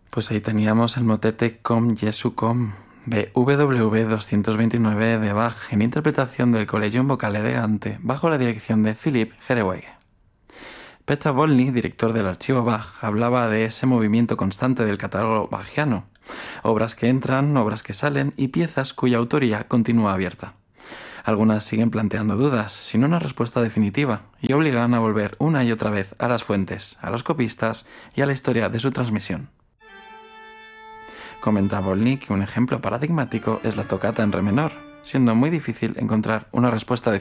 Pues ahí teníamos el motete Com Jesu Com de WV 229 de Bach en interpretación del Collegium Vocale de Gante bajo la dirección de Philipp Herreweghe. Peter Volny, director del archivo Bach, hablaba de ese movimiento constante del catálogo bachiano, obras que entran, obras que salen y piezas cuya autoría continúa abierta. Algunas siguen planteando dudas, sin una respuesta definitiva, y obligan a volver una y otra vez a las fuentes, a los copistas y a la historia de su transmisión. Comenta Volny que un ejemplo paradigmático es la tocata en re menor, siendo muy difícil encontrar una respuesta definitiva.